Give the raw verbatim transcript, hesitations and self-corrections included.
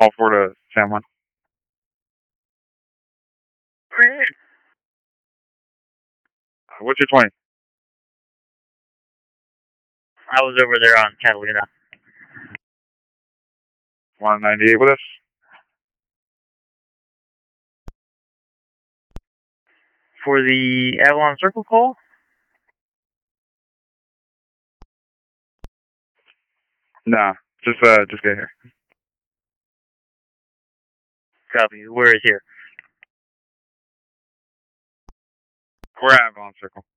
Call four to San Juan. Great. Uh, what's your twenty? I was over there on Catalina. one ninety-eight with us. For the Avalon Circle call? Nah, just uh, just get here. Copy. Where is here? We're at Avalon Circle.